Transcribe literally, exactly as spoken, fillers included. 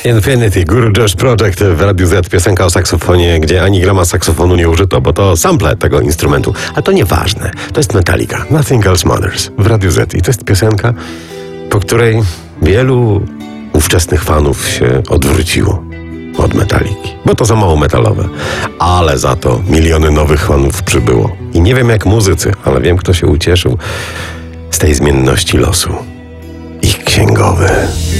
Infinity, Guru Josh Project w Radiu Z, piosenka o saksofonie, gdzie ani grama saksofonu nie użyto, bo to sample tego instrumentu. A to nieważne, to jest Metallica, Nothing Else Matters w Radiu Z. I to jest piosenka, po której wielu ówczesnych fanów się odwróciło od Metalliki, bo to za mało metalowe. Ale za to miliony nowych fanów przybyło. I nie wiem jak muzycy, ale wiem kto się ucieszył z tej zmienności losu. Ich księgowy.